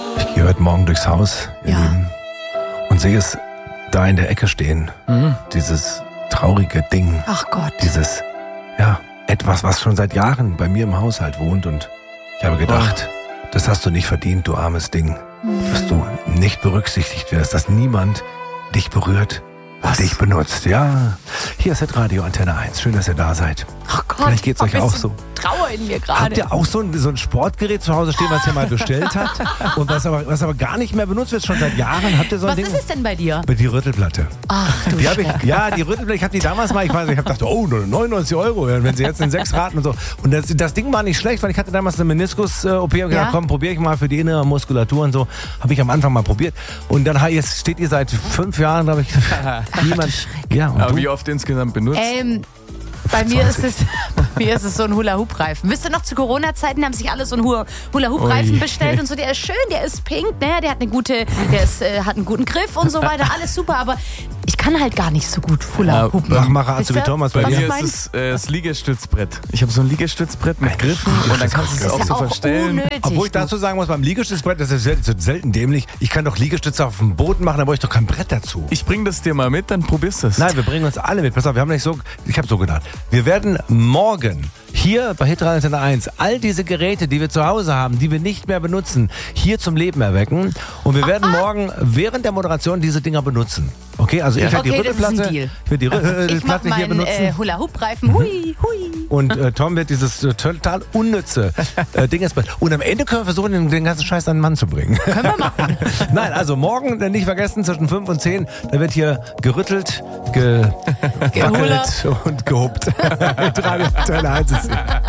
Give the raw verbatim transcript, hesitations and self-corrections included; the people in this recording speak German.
Ich gehe heute Morgen durchs Haus, ihr Ja. Lieben, und sehe es da in der Ecke stehen. Mhm. Dieses traurige Ding. Ach Gott. Dieses, ja, etwas, was schon seit Jahren bei mir im Haushalt wohnt. Und ich habe gedacht, das hast du nicht verdient, du armes Ding. Dass du nicht berücksichtigt wirst, dass niemand dich berührt, was dich benutzt. Ja, hier ist Radio Antenne eins. Schön, dass ihr da seid. Ach Gott. Vielleicht geht's euch ein auch bisschen so. Trauer in mir gerade. Habt ihr auch so ein, so ein Sportgerät zu Hause stehen, was ihr mal bestellt habt und was aber, was aber gar nicht mehr benutzt wird, schon seit Jahren? Habt ihr so ein Was Ding? ist es denn bei dir? Die Rüttelplatte. Ach du Die hab ich, Schreck. ja, die Rüttelplatte, ich habe die damals mal, ich weiß nicht, ich habe gedacht, oh, nur neunundneunzig Euro, wenn sie jetzt in sechs Raten und so. Und das, das Ding war nicht schlecht, weil ich hatte damals eine Meniskus-O P und gedacht, Ja? komm, probiere ich mal für die innere Muskulatur und so. Habe ich am Anfang mal probiert. Und dann jetzt steht ihr seit fünf Jahren, glaube ich, niemand. Ja, und Aber du? wie oft insgesamt benutzt? Ähm, bei mir ist es, bei mir ist es so ein Hula-Hoop-Reifen. Wisst ihr noch, zu Corona-Zeiten haben sich alle so einen Hula- Hula-Hoop-Reifen Ui. bestellt und so. Der ist schön, der ist pink, ne? Der hat eine gute, der ist, äh, hat einen guten Griff und so weiter. Alles super, aber ich kann halt gar nicht so gut Hula-Hoopen. Mach mal Wisst Ratze wie ihr? Thomas bei Was Bei dir. mir mein- ist es äh, das Liegestützbrett. Ich habe so ein Liegestützbrett mit Griffen und dann kannst du es Das auch ist so auch verstellen. unnötig. Obwohl ich du. dazu sagen muss, beim Liegestützbrett, das ist sel- so selten dämlich, ich kann doch Liegestütze auf dem Boden machen, da brauche ich doch kein Brett dazu. Ich bring das dir mal mit, dann probierst du es. Nein, wir bringen uns alle mit. Pass auf, wir haben nicht so, ich habe so gedacht. Wir werden morgen hier bei Hitradio Antenne eins all diese Geräte, die wir zu Hause haben, die wir nicht mehr benutzen, hier zum Leben erwecken. Und wir werden morgen während der Moderation diese Dinger benutzen. Okay, also ich werde die Okay, das ist ein Rüttelplatte, Deal. ich werde die Ich mach Rüttelplatte hier meinen benutzen. äh, Hula-Hoop-Reifen. Hui, hui. Und äh, Tom wird dieses äh, total unnütze äh, Ding jetzt. Und am Ende können wir versuchen, den, den ganzen Scheiß an den Mann zu bringen. Können wir machen. Nein, also morgen äh, nicht vergessen, zwischen fünf und zehn, da wird hier gerüttelt, ge Gehulert. gewackelt und gehobt. Mit Radio Antenne eins ist hier.